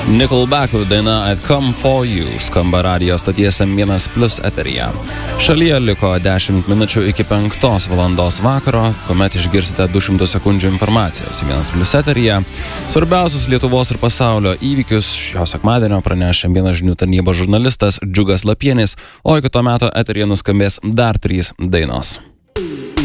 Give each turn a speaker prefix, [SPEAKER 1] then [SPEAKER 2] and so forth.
[SPEAKER 1] Nickelback daina I'd Come For You skamba radijo stoties M1+ eteryje. Šalyje liko 10 minučių iki 5 valandos vakaro, kuomet išgirsite 200 sekundžių informacijos M1+ eteryje. Svarbiausius Lietuvos ir pasaulio įvykius šio sekmadienio praneš M1 žinių tarnybos žurnalistas Džiugas Lapienis, o iki to meto eteryje nuskambės dar 3 dainos.